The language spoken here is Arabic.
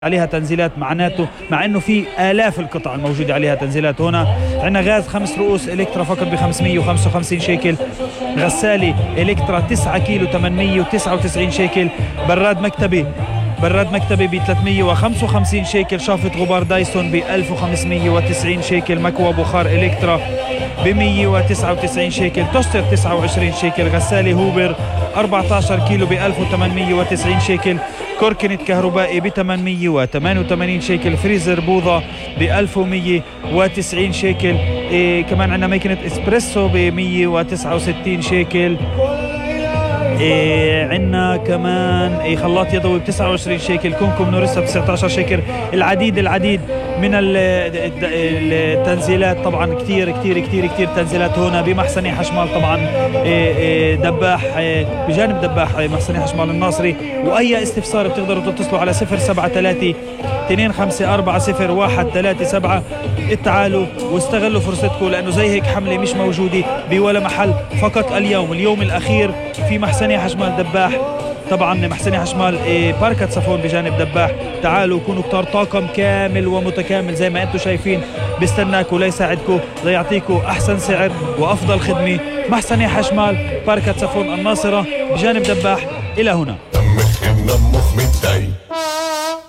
عليها تنزيلات معناته، مع انه في آلاف القطع الموجودة عليها تنزيلات. هنا عندنا غاز 5 رؤوس إلكترا فقط ب 555 شيكل، غسالة إلكترا 9 كيلو 899 شيكل، براد مكتبي ب 355 شيكل، شافة غبار دايسون ب 1590 شيكل، مكوى بخار إلكترا ب 199 شيكل، توستر 29 شيكل، غسالة هوبر 14 كيلو ب 1890 شيكل، كوركنت كهربائي ب 888 شيكل، فريزر بوظة ب 1190 شيكل، كمان عندنا ماكينة اسبريسو ب 169 شيكل، عندنا كمان خلاط يدوي ب 29 شيكل، كونكم نورسا ب 19 شيكل. العديد من التنزيلات، طبعا كتير تنزيلات هنا بمحسني حشمال، طبعا دباح بجانب دباح محسني حشمال الناصري. واي استفسار بتقدروا تتصلوا على 073 2540 تعالوا واستغلوا فرصتكم، لانه زي هيك حملة مش موجودة بولا محل، فقط اليوم الاخير في محسني حشمال دباح، طبعا محسني حشمال باركة صفون بجانب دباح. تعالوا كونوا كتار، طاقم كامل ومتكامل زي ما انتم شايفين بيستناكم ليساعدكم ليعطيكم احسن سعر وافضل خدمة. محسني حشمال باركة صفون الناصرة بجانب دباح. الى هنا.